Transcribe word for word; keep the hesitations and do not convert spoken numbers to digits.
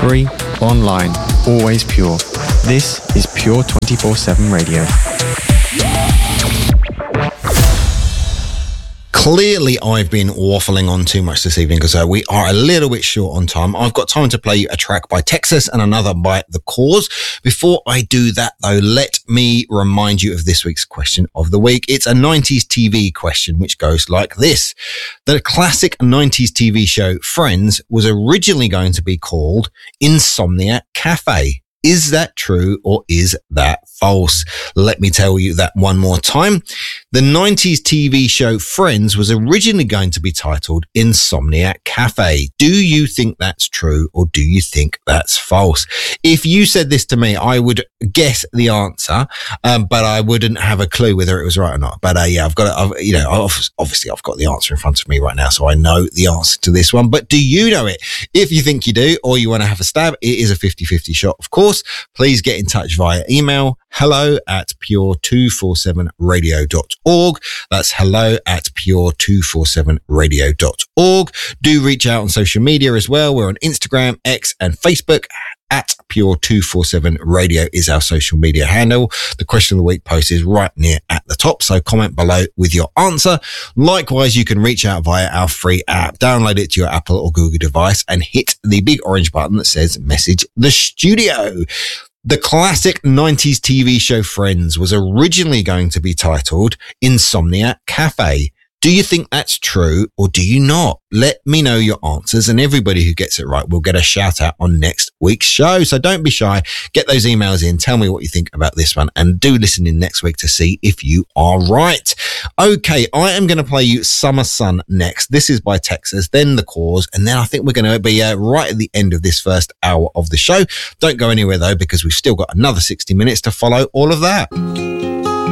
free, online, always pure. This is Pure twenty-four seven Radio. Clearly, I've been waffling on too much this evening because uh, we are a little bit short on time. I've got time to play you a track by Texas and another by The Cause. Before I do that, though, let me remind you of this week's question of the week. It's a nineties T V question, which goes like this. The classic nineties T V show Friends was originally going to be called Insomniac Cafe. Is that true or is that false? Let me tell you that one more time. The nineties T V show Friends was originally going to be titled Insomniac Cafe. Do you think that's true or do you think that's false? If you said this to me, I would guess the answer, um, but I wouldn't have a clue whether it was right or not. But uh, yeah, I've got, I've, you know, obviously I've got the answer in front of me right now, so I know the answer to this one. But do you know it? If you think you do or you want to have a stab, it is a fifty-fifty shot, of course. Please get in touch via email, hello at pure two forty-seven radio dot org. That's hello at pure two forty-seven radio dot org. Do reach out on social media as well. We're on Instagram, X and Facebook. At Pure two forty-seven Radio is our social media handle. The question of the week post is right near at the top, so comment below with your answer. Likewise, you can reach out via our free app. Download it to your Apple or Google device and hit the big orange button that says Message the Studio. The classic nineties T V show Friends was originally going to be titled Insomniac Cafe. Do you think that's true or do you not? Let me know your answers, and everybody who gets it right will get a shout out on next week's show. So don't be shy. Get those emails in. Tell me what you think about this one, and do listen in next week to see if you are right. Okay, I am going to play you Summer Sun next. This is by Texas, then The Cause, and then I think we're going to be uh, right at the end of this first hour of the show. Don't go anywhere though, because we've still got another sixty minutes to follow all of that.